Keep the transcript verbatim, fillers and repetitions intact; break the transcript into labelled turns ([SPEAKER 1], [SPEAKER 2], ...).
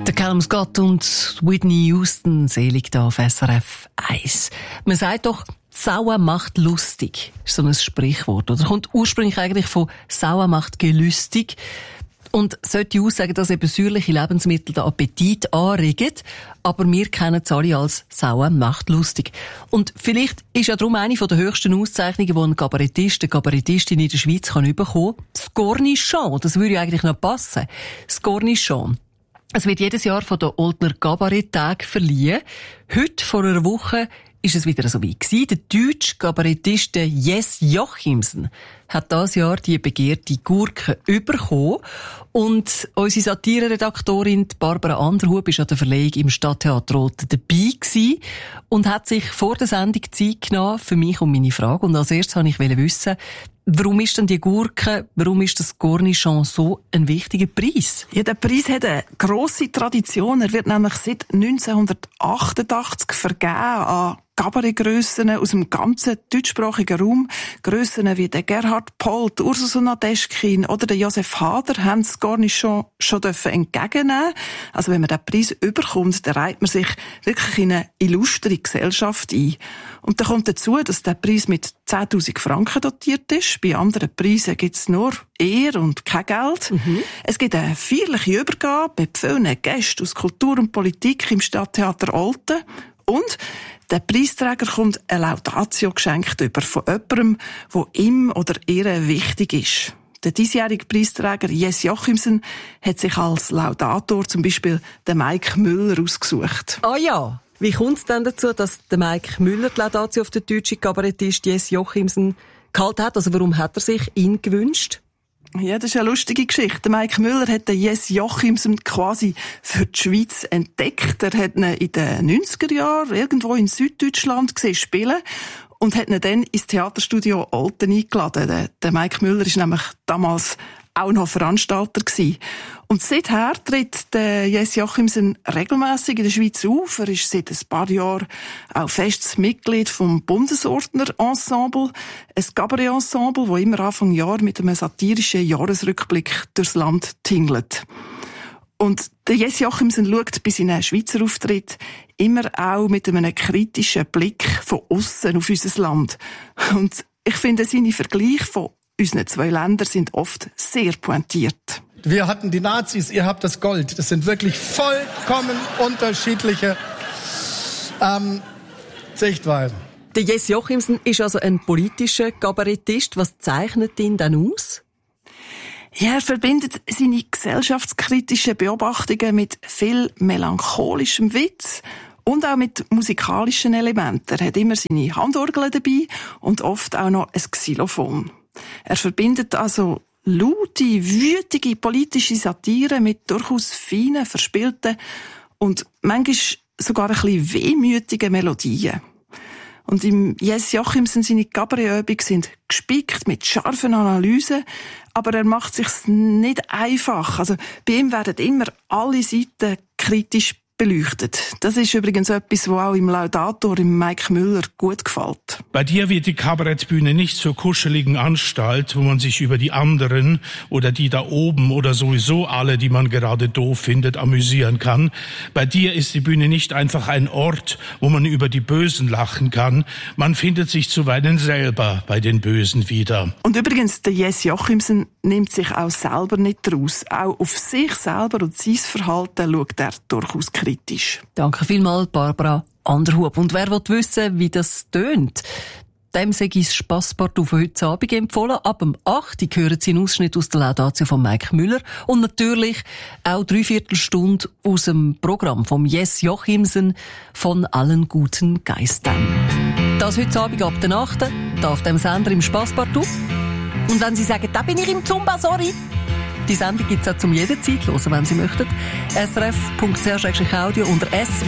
[SPEAKER 1] Der Callum Scott und Whitney Houston, selig da auf S R F eins. Man sagt doch, Sauer macht lustig. Das ist so ein Sprichwort. Oder kommt ursprünglich eigentlich von Sauer macht gelüstig. Und sollte aussagen, dass eben säuerliche Lebensmittel den Appetit anregen. Aber wir kennen es alle als Sauer macht lustig. Und vielleicht ist ja darum eine der höchsten Auszeichnungen, die ein Kabarettist, eine Kabarettistin in der Schweiz kann bekommen kann. Das Cornichon. Das würde ja eigentlich noch passen. Das Cornichon. Es wird jedes Jahr von der Oldner Kabarett-Tag verliehen. Heute, vor einer Woche, ist es wieder so wie gewesen. Der deutsche Kabarettist Jess Jochimsen hat dieses Jahr die begehrte Gurke bekommen. Und unsere Satire-Redaktorin Barbara Anderhub war an der Verleihung im Stadttheater Olten dabei gewesen und hat sich vor der Sendung Zeit genommen für mich und meine Frage. Und als erstes wollte ich wissen, warum ist denn die Gurke, warum ist das Cornichon so ein wichtiger Preis?
[SPEAKER 2] Ja, der Preis hat eine grosse Tradition. Er wird nämlich seit neunzehnhundertachtundachtzig vergeben an Kabarettgrössen aus dem ganzen deutschsprachigen Raum. Grössen wie der Gerhard Polt, Ursus Nadeschkin oder der Josef Hader haben das Cornichon schon entgegennehmen. Also wenn man den Preis überkommt, dann reiht man sich wirklich in eine illustre Gesellschaft ein. Und da kommt dazu, dass der Preis mit zehntausend Franken dotiert ist. Bei anderen Preisen gibt es nur Ehr und kein Geld. Mhm. Es gibt eine feierliche Übergabe mit vielen Gästen aus Kultur und Politik im Stadttheater Olten. Und der Preisträger kommt eine Laudatio geschenkt über von jemandem, der ihm oder ihr wichtig ist. Der diesjährige Preisträger Jess Jochimsen hat sich als Laudator zum Beispiel den Mike Müller ausgesucht.
[SPEAKER 1] Ah ja, wie kommt es denn dazu, dass der Mike Müller die Laudatio auf den deutschen Kabarettist Jess Jochimsen gehalten hat? Also warum hat er sich ihn gewünscht?
[SPEAKER 2] Ja, das ist eine lustige Geschichte. Mike Müller hat den Jess Jochimsen quasi für die Schweiz entdeckt. Er hat ihn in den neunziger Jahren irgendwo in Süddeutschland gesehen spielen und hat ihn dann ins Theaterstudio Olten eingeladen. Der, der Mike Müller ist nämlich damals auch noch Veranstalter gewesen. Und seither tritt der Jess Jochimsen regelmässig in der Schweiz auf. Er ist seit ein paar Jahren auch festes Mitglied vom Bundesordner-Ensemble, ein Kabarett-Ensemble, das immer Anfang Jahr mit einem satirischen Jahresrückblick durchs Land tingelt. Und der Jess Jochimsen schaut bei seinen Schweizer Auftritt immer auch mit einem kritischen Blick von aussen auf unser Land. Und ich finde, seine Vergleiche von unsere zwei Länder sind oft sehr pointiert.
[SPEAKER 3] Wir hatten die Nazis, ihr habt das Gold. Das sind wirklich vollkommen unterschiedliche ähm, Sichtweisen.
[SPEAKER 1] Der Jess Jochimsen ist also ein politischer Kabarettist. Was zeichnet ihn denn aus?
[SPEAKER 2] Ja, er verbindet seine gesellschaftskritischen Beobachtungen mit viel melancholischem Witz und auch mit musikalischen Elementen. Er hat immer seine Handorgel dabei und oft auch noch ein Xylophon. Er verbindet also laute, wütige politische Satire mit durchaus feinen, verspielten und manchmal sogar ein bisschen wehmütigen Melodien. Und im Jess Jochimsen seine Kabarettübungen sind gespickt mit scharfen Analysen, aber er macht sich's nicht einfach. Also bei ihm werden immer alle Seiten kritisch beleuchtet. Das ist übrigens etwas, was auch im Laudator, im Mike Müller, gut gefällt.
[SPEAKER 4] Bei dir wird die Kabarettbühne nicht zur kuscheligen Anstalt, wo man sich über die anderen oder die da oben oder sowieso alle, die man gerade doof findet, amüsieren kann. Bei dir ist die Bühne nicht einfach ein Ort, wo man über die Bösen lachen kann. Man findet sich zuweilen selber bei den Bösen wieder.
[SPEAKER 2] Und übrigens, der Jess Jochimsen nimmt sich auch selber nicht raus. Auch auf sich selber und sein Verhalten schaut er durchaus kritisch.
[SPEAKER 1] Danke vielmals, Barbara Anderhub. Und wer will wissen, wie das tönt, dem sei das Spasspartout von heute Abend empfohlen. Ab dem acht Uhr hören Sie einen Ausschnitt aus der Laudatio von Mike Müller und natürlich auch dreiviertel Stunde aus dem Programm vom Jess Jochimsen von allen guten Geistern. Das heute Abend ab der acht da auf dem Sender im Spasspartout. Und wenn Sie sagen, da bin ich im Zumba, sorry. Die Sendung gibt es auch zum jederzeit hören, wenn Sie möchten. S R F Punkt C H Audio unter S